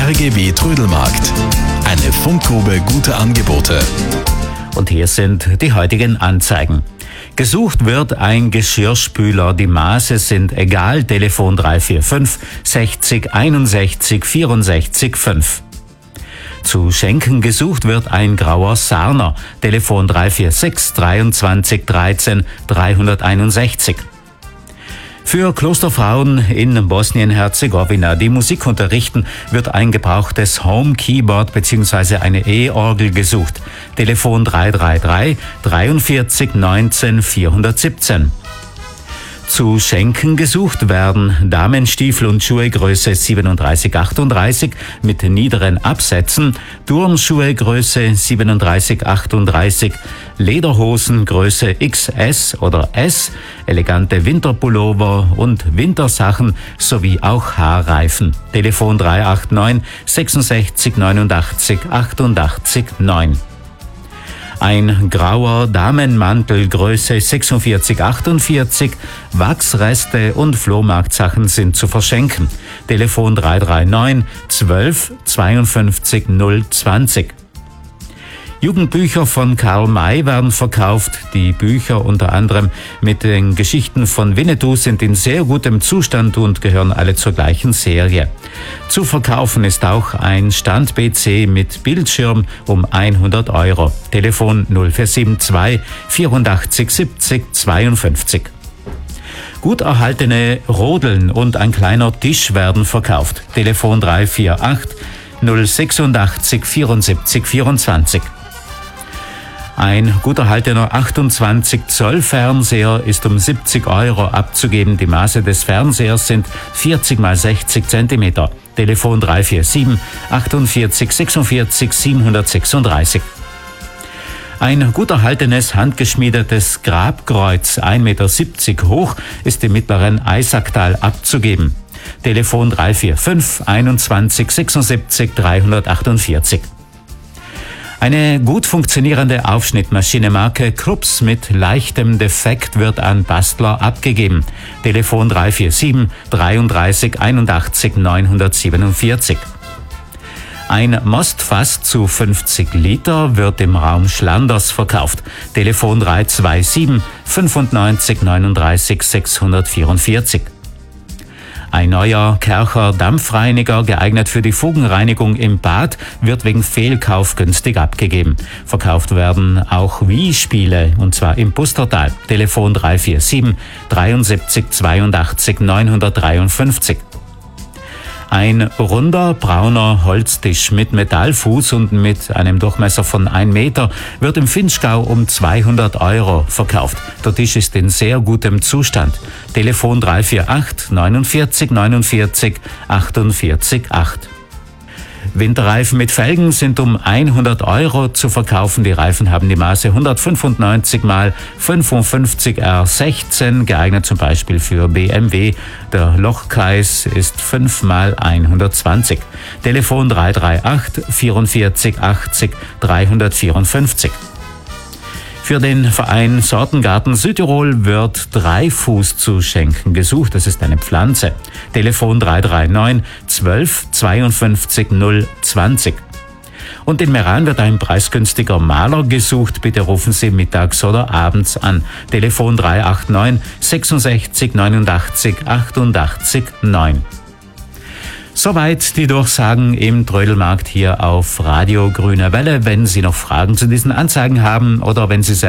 RGB Trödelmarkt. Eine Funkgrube guter Angebote. Und hier sind die heutigen Anzeigen. Gesucht wird ein Geschirrspüler. Die Maße sind egal. Telefon 345 60 61 64 5. Zu schenken gesucht wird ein grauer Sarner. Telefon 346 23 13 361. Für Klosterfrauen in Bosnien-Herzegowina, die Musik unterrichten, wird ein gebrauchtes Home Keyboard bzw. eine E-Orgel gesucht. Telefon 333 43 19 417. Zu schenken gesucht werden Damenstiefel und Schuhe Größe 37-38 mit niederen Absätzen, Turnschuhe Größe 37-38, Lederhosen Größe XS oder S, elegante Winterpullover und Wintersachen sowie auch Haarreifen. Telefon 389 66 89 88 9. Ein grauer Damenmantel Größe 46-48, Wachsreste und Flohmarktsachen sind zu verschenken. Telefon 339 12 52 020. Jugendbücher von Karl May werden verkauft. Die Bücher unter anderem mit den Geschichten von Winnetou sind in sehr gutem Zustand und gehören alle zur gleichen Serie. Zu verkaufen ist auch ein Stand-PC mit Bildschirm um 100 Euro. Telefon 0472 84 70 52. Gut erhaltene Rodeln und ein kleiner Tisch werden verkauft. Telefon 348 086 74 24. Ein gut erhaltener 28 Zoll Fernseher ist um 70 Euro abzugeben. Die Maße des Fernsehers sind 40 x 60 Zentimeter. Telefon 347 48 46 736. Ein gut erhaltenes, handgeschmiedetes Grabkreuz, 1,70 Meter hoch, ist im mittleren Eisacktal abzugeben. Telefon 345 21 76 348. Eine gut funktionierende Aufschnittmaschine Marke Krups mit leichtem Defekt wird an Bastler abgegeben. Telefon 347 33 81 947. Ein Mostfass zu 50 Liter wird im Raum Schlanders verkauft. Telefon 327 95 39 644. Ein neuer Kercher Dampfreiniger, geeignet für die Fugenreinigung im Bad, wird wegen Fehlkauf günstig abgegeben. Verkauft werden auch Wii-Spiele, und zwar im Pustertal. Telefon 347 73 82 953. Ein runder brauner Holztisch mit Metallfuß und mit einem Durchmesser von 1 Meter wird im Vinschgau um 200 Euro verkauft. Der Tisch ist in sehr gutem Zustand. Telefon 348 49 49 48 8. Winterreifen mit Felgen sind um 100 Euro zu verkaufen. Die Reifen haben die Maße 195 x 55 R16, geeignet zum Beispiel für BMW. Der Lochkreis ist 5 x 120. Telefon 338 44 80 354. Für den Verein Sortengarten Südtirol wird Dreifuß zu schenken gesucht. Das ist eine Pflanze. Telefon 339 12 52 020. Und in Meran wird ein preisgünstiger Maler gesucht. Bitte rufen Sie mittags oder abends an. Telefon 389 66 89 88 9. Soweit die Durchsagen im Trödelmarkt hier auf Radio Grüne Welle. Wenn Sie noch Fragen zu diesen Anzeigen haben oder wenn Sie selbst